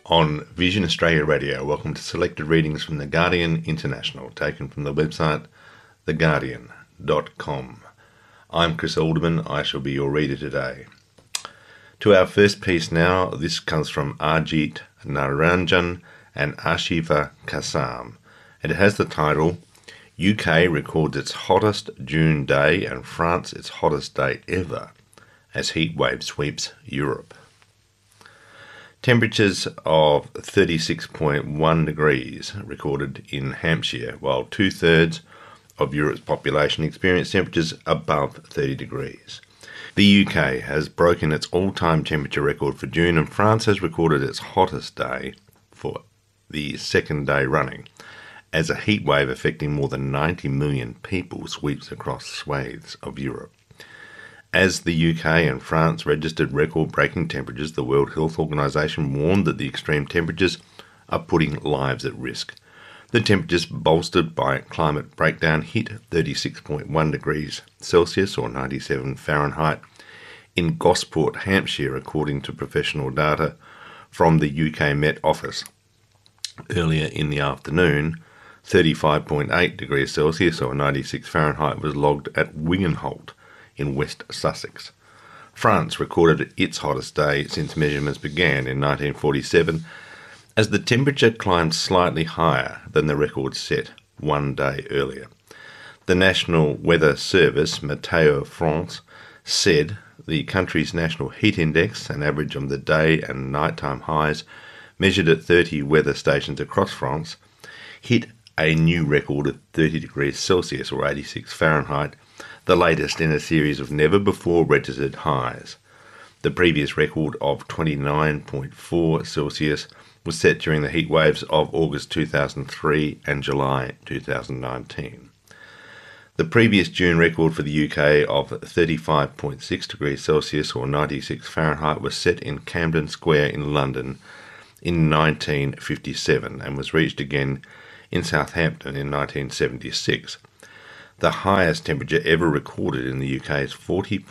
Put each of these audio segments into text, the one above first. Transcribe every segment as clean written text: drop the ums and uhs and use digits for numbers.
On Vision Australia Radio, welcome to selected readings from The Guardian International, taken from the website theguardian.com. I'm Chris Alderman, I shall be your reader today. To our first piece now, this comes from Arjit Naranjan and Ashifa Kassam. It has the title, UK records its hottest June day and France its hottest day ever as heat wave sweeps Europe. Temperatures of 36.1 degrees recorded in Hampshire, while two-thirds of Europe's population experienced temperatures above 30 degrees. The UK has broken its all-time temperature record for June, and France has recorded its hottest day for the second day running, as a heat wave affecting more than 90 million people sweeps across swathes of Europe. As the UK and France registered record-breaking temperatures, the World Health Organization warned that the extreme temperatures are putting lives at risk. The temperatures, bolstered by climate breakdown, hit 36.1 degrees Celsius or 97 Fahrenheit in Gosport, Hampshire, according to professional data from the UK Met Office. Earlier in the afternoon, 35.8 degrees Celsius or 96 Fahrenheit was logged at Wigenholt in West Sussex. France recorded its hottest day since measurements began in 1947, as the temperature climbed slightly higher than the record set one day earlier. The National Weather Service, Météo France, said the country's national heat index, an average of the day and nighttime highs measured at 30 weather stations across France, hit a new record of 30 degrees Celsius or 86 Fahrenheit, the latest in a series of never-before-registered highs. The previous record of 29.4 Celsius was set during the heat waves of August 2003 and July 2019. The previous June record for the UK of 35.6 degrees Celsius or 96 Fahrenheit was set in Camden Square in London in 1957 and was reached again in Southampton in 1976. The highest temperature ever recorded in the UK is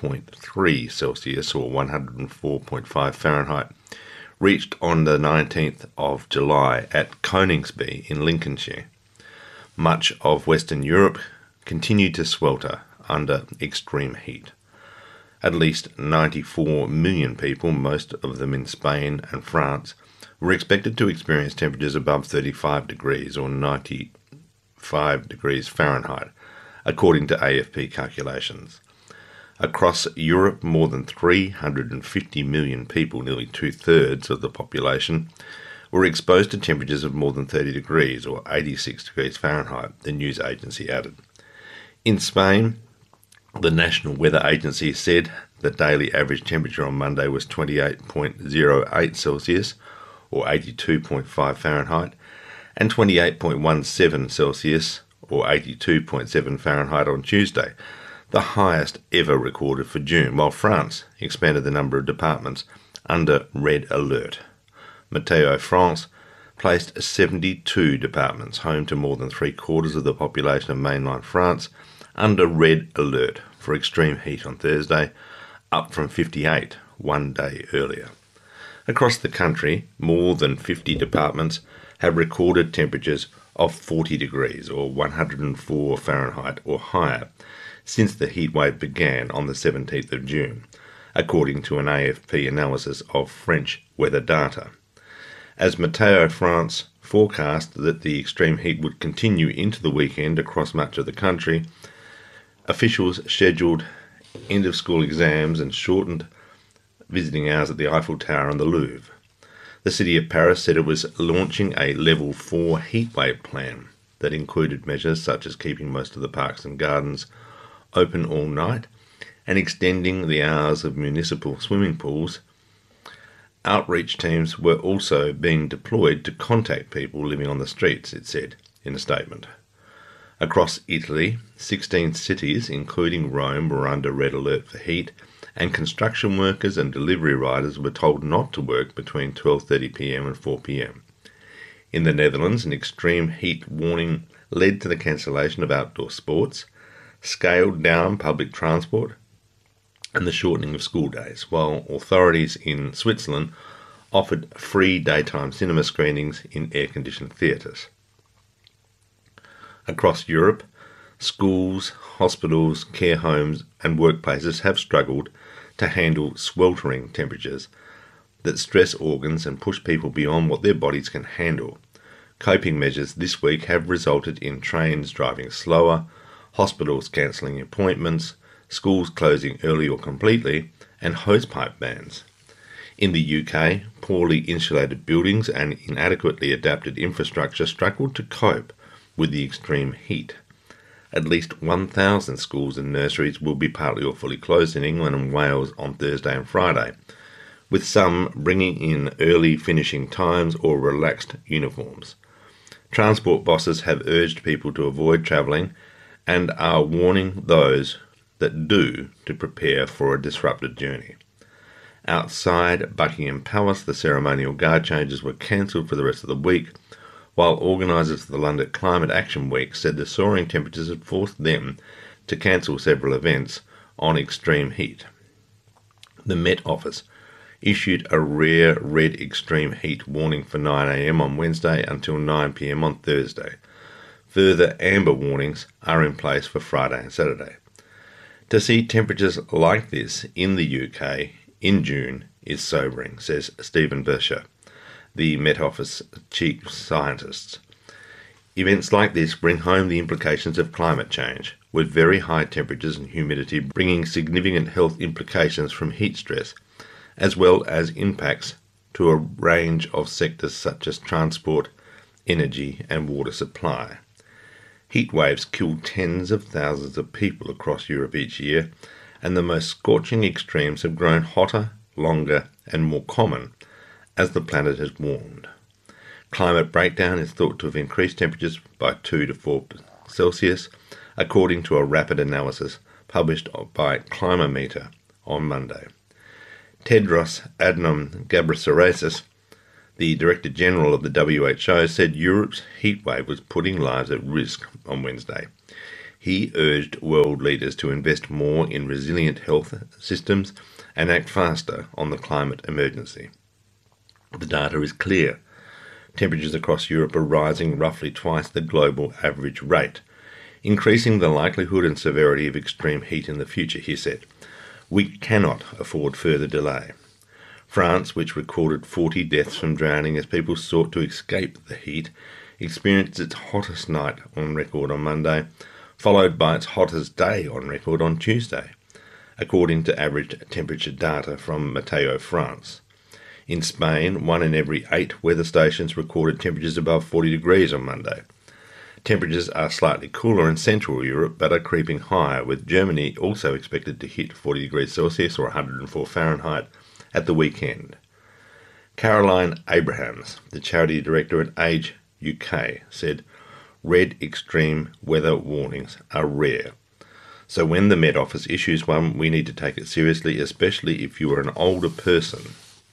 40.3 Celsius or 104.5 Fahrenheit, reached on the 19th of July at Coningsby in Lincolnshire. Much of Western Europe continued to swelter under extreme heat. At least 94 million people, most of them in Spain and France, were expected to experience temperatures above 35 degrees or 95 degrees Fahrenheit, according to AFP calculations. Across Europe, more than 350 million people, nearly two-thirds of the population, were exposed to temperatures of more than 30 degrees or 86 degrees Fahrenheit, the news agency added. In Spain, the National Weather Agency said the daily average temperature on Monday was 28.08 Celsius or 82.5 Fahrenheit and 28.17 Celsius or 82.7 Fahrenheit on Tuesday, the highest ever recorded for June, while France expanded the number of departments under red alert. Météo France placed 72 departments, home to more than three-quarters of the population of mainland France, under red alert for extreme heat on Thursday, up from 58 one day earlier. Across the country, more than 50 departments have recorded temperatures of 40 degrees or 104 Fahrenheit or higher since the heatwave began on the 17th of June, according to an AFP analysis of French weather data. As Météo France forecast that the extreme heat would continue into the weekend across much of the country, officials scheduled end-of-school exams and shortened visiting hours at the Eiffel Tower and the Louvre. The City of Paris said it was launching a Level 4 heatwave plan that included measures such as keeping most of the parks and gardens open all night and extending the hours of municipal swimming pools. Outreach teams were also being deployed to contact people living on the streets, it said in a statement. Across Italy, 16 cities, including Rome, were under red alert for heat, and construction workers and delivery riders were told not to work between 12:30 p.m. and 4 p.m. In the Netherlands, an extreme heat warning led to the cancellation of outdoor sports, scaled down public transport, and the shortening of school days, while authorities in Switzerland offered free daytime cinema screenings in air-conditioned theatres. Across Europe, schools, hospitals, care homes and workplaces have struggled to handle sweltering temperatures that stress organs and push people beyond what their bodies can handle. Coping measures this week have resulted in trains driving slower, hospitals cancelling appointments, schools closing early or completely, and hosepipe bans. In the UK, poorly insulated buildings and inadequately adapted infrastructure struggled to cope with the extreme heat. At least 1,000 schools and nurseries will be partly or fully closed in England and Wales on Thursday and Friday, with some bringing in early finishing times or relaxed uniforms. Transport bosses have urged people to avoid travelling and are warning those that do to prepare for a disrupted journey. Outside Buckingham Palace, the ceremonial guard changes were cancelled for the rest of the week, while organisers of the London Climate Action Week said the soaring temperatures had forced them to cancel several events on extreme heat. The Met Office issued a rare red extreme heat warning for 9 a.m. on Wednesday until 9 p.m. on Thursday. Further amber warnings are in place for Friday and Saturday. To see temperatures like this in the UK in June is sobering, says Stephen Bersher, the Met Office chief scientist. Events like this bring home the implications of climate change, with very high temperatures and humidity bringing significant health implications from heat stress, as well as impacts to a range of sectors such as transport, energy and water supply. Heat waves kill tens of thousands of people across Europe each year, and the most scorching extremes have grown hotter, longer and more common as the planet has warmed. Climate breakdown is thought to have increased temperatures by 2 to 4 Celsius, according to a rapid analysis published by Climameter on Monday. Tedros Adhanom Ghebreyesus, the Director General of the WHO, said Europe's heatwave was putting lives at risk on Wednesday. He urged world leaders to invest more in resilient health systems and act faster on the climate emergency. The data is clear. Temperatures across Europe are rising roughly twice the global average rate, increasing the likelihood and severity of extreme heat in the future, he said. We cannot afford further delay. France, which recorded 40 deaths from drowning as people sought to escape the heat, experienced its hottest night on record on Monday, followed by its hottest day on record on Tuesday, according to average temperature data from Meteo France. In Spain, 1 in every 8 weather stations recorded temperatures above 40 degrees on Monday. Temperatures are slightly cooler in Central Europe, but are creeping higher, with Germany also expected to hit 40 degrees Celsius or 104 Fahrenheit at the weekend. Caroline Abrahams, the charity director at Age UK, said, "Red extreme weather warnings are rare. So when the Met Office issues one, we need to take it seriously, especially if you are an older person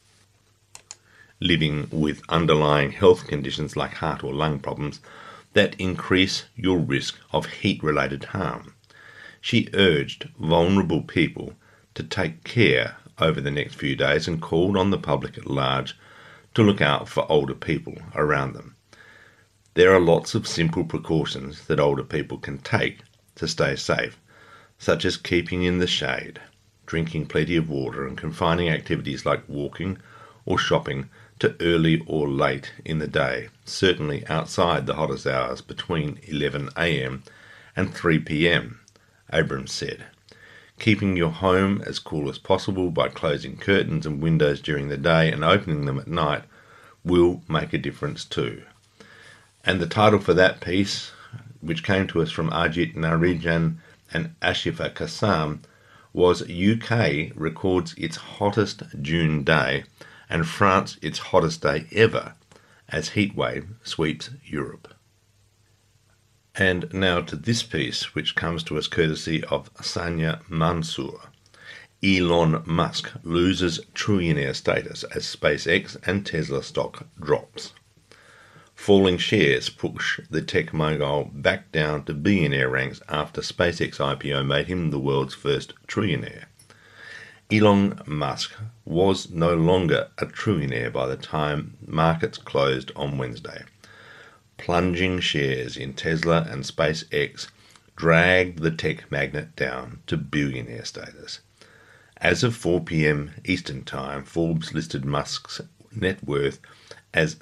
living with underlying health conditions like heart or lung problems that increase your risk of heat-related harm." She urged vulnerable people to take care over the next few days and called on the public at large to look out for older people around them. There are lots of simple precautions that older people can take to stay safe, such as keeping in the shade, drinking plenty of water and confining activities like walking or shopping to early or late in the day, certainly outside the hottest hours between 11 a.m. and 3 p.m, Abrams said. Keeping your home as cool as possible by closing curtains and windows during the day and opening them at night will make a difference too. And the title for that piece, which came to us from Ajit Narijan and Ashifa Kassam, was UK records its hottest June day and France its hottest day ever as heatwave sweeps Europe. And now to this piece, which comes to us courtesy of Sanya Mansour. Elon Musk loses trillionaire status as SpaceX and Tesla stock drops. Falling shares push the tech mogul back down to billionaire ranks after SpaceX IPO made him the world's first trillionaire. Elon Musk was no longer a trillionaire by the time markets closed on Wednesday. Plunging shares in Tesla and SpaceX dragged the tech magnate down to billionaire status. As of 4 p.m. Eastern Time, Forbes listed Musk's net worth as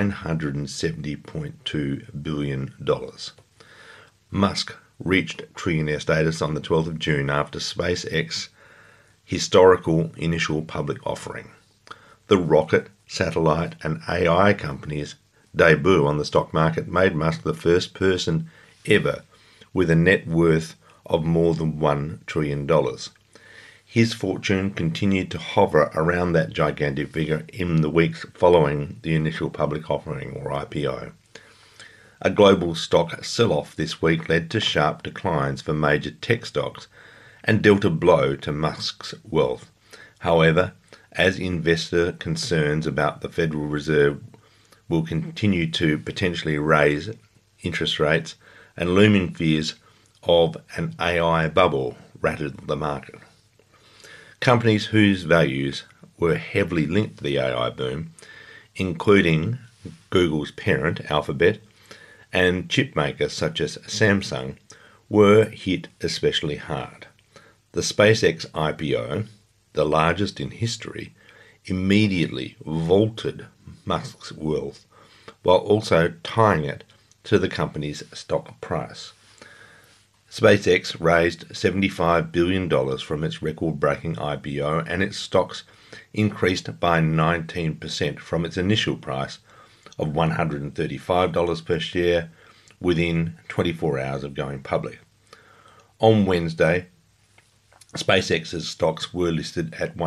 $970.2 billion. Musk reached trillionaire status on the 12th of June after SpaceX's historical initial public offering. The rocket, satellite and AI company's debut on the stock market made Musk the first person ever with a net worth of more than $1 trillion. His fortune continued to hover around that gigantic figure in the weeks following the initial public offering, or IPO. A global stock sell-off this week led to sharp declines for major tech stocks and dealt a blow to Musk's wealth. However, as investor concerns about the Federal Reserve will continue to potentially raise interest rates and looming fears of an AI bubble rattled the market. Companies whose values were heavily linked to the AI boom, including Google's parent, Alphabet, and chip makers such as Samsung, were hit especially hard. The SpaceX IPO, the largest in history, immediately vaulted Musk's wealth, while also tying it to the company's stock price. SpaceX raised $75 billion from its record-breaking IPO, and its stocks increased by 19% from its initial price of $135 per share within 24 hours of going public. On Wednesday, SpaceX's stocks were listed at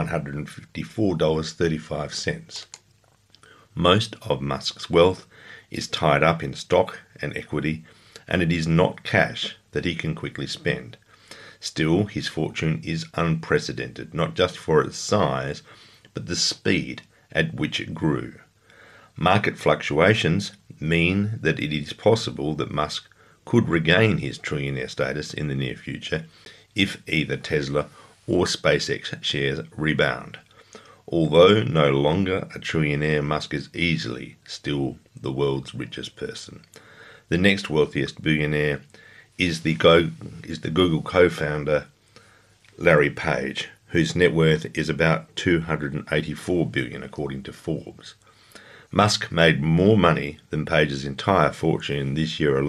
$154.35. Most of Musk's wealth is tied up in stock and equity, and it is not cash that he can quickly spend. Still, his fortune is unprecedented, not just for its size, but the speed at which it grew. Market fluctuations mean that it is possible that Musk could regain his trillionaire status in the near future if either Tesla or SpaceX shares rebound. Although no longer a trillionaire, Musk is easily still the world's richest person. The next wealthiest billionaire is the Google co-founder Larry Page, whose net worth is about $284 billion according to Forbes. Musk made more money than Page's entire fortune this year alone.